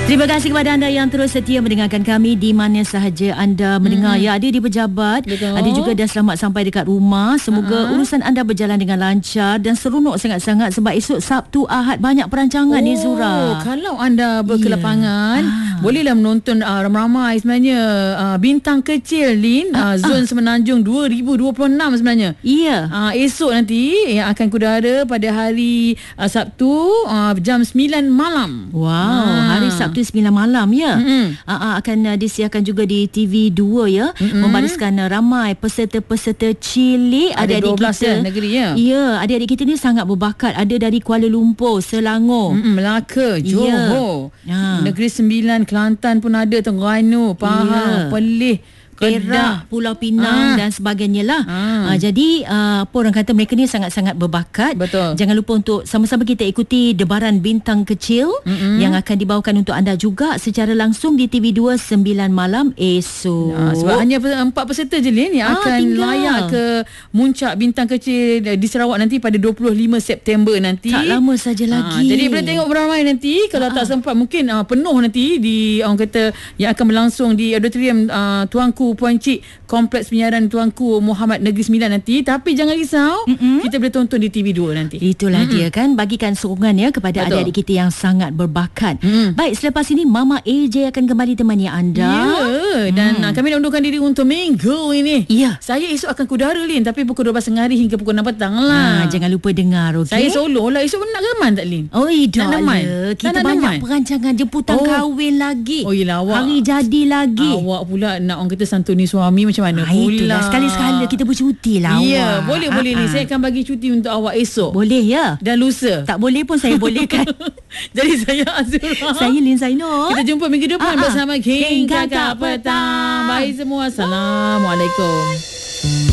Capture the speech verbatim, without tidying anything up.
Terima kasih kepada anda yang terus setia mendengarkan kami di mana sahaja anda mendengar. Hmm. Ya, ada di pejabat, betul. Ada juga dah selamat sampai dekat rumah. Semoga uh-huh. urusan anda berjalan dengan lancar dan seronok sangat-sangat sebab esok Sabtu Ahad banyak perancangan oh, ni Zura. Kalau anda berkelapangan, yeah. ah. bolehlah menonton uh, ramai-ramai sebenarnya uh, bintang kecil Lin, uh, uh, zon uh. Semenanjung dua ribu dua puluh enam sebenarnya. Ya. Yeah. Uh, esok nanti yang akan kudara pada hari uh, Sabtu uh, jam sembilan malam. Wow, uh. hari Sabtu sembilan malam ya. Mm-hmm. Uh, uh, akan uh, disiarkan juga di T V dua ya. Mm-hmm. Membariskan uh, ramai peserta-peserta cilik ada adik-adik kita. Ya, negeri ya. Ya, adik-adik kita ni sangat berbakat. Ada dari Kuala Lumpur, Selangor, mm-hmm. Melaka, Johor, ya. Negeri Sembilan, Kelantan pun ada, Terengganu, Pahang, ya. Perlis, Perak, Pulau Pinang ah. dan sebagainya lah. Ah. Ah, jadi uh, apa orang kata mereka ni sangat-sangat berbakat. Betul. Jangan lupa untuk sama-sama kita ikuti debaran bintang kecil mm-hmm. yang akan dibawakan untuk anda juga secara langsung di T V dua sembilan malam esok. Nah, sebab hanya empat peserta je Lin yang ah, akan tinggal. layak ke muncak bintang kecil di Sarawak nanti pada dua puluh lima September nanti. Tak lama saja lagi. Ah, jadi boleh tengok beramai nanti. Kalau ah. tak sempat mungkin ah, penuh nanti di orang kata yang akan berlangsung di auditorium ah, Tuanku Puan Cik Kompleks Penyiaran Tuanku Muhammad Negeri Sembilan nanti. Tapi jangan risau, mm-hmm. kita boleh tonton di T V dua nanti. Itulah mm-hmm. dia kan, bagikan sokongan ya kepada Betul. adik-adik kita yang sangat berbakat. mm. Baik, selepas ini Mama A J akan kembali temani anda. Ya, dan mm. kami nak undurkan diri untuk minggu ini. Ya. Saya esok akan kudara Lin, tapi pukul dua belas tengah hari hingga pukul enam petang lah. Ha, jangan lupa dengar, okey? Saya solo lah. Esok nak keman tak Lin? Oh, dah lah. Kita nak banyak neman. perancangan jemputan oh. kahwin lagi. Oh, yelah awak. Hari jadi lagi. Awak pula nak orang kata santuni suami macam mana ha, pula. Itulah, sekali-sekala kita bercuti lah ya, awak. boleh, boleh ni. Saya akan bagi cuti untuk awak esok. Boleh ya? Dan lusa. Tak boleh pun saya bolehkan. Jadi saya Azura. Saya Lin Zainur. Kita jumpa minggu depan Ha-ha. bersama King, King Kakak, Kakak Petang. Bye semua. Assalamualaikum.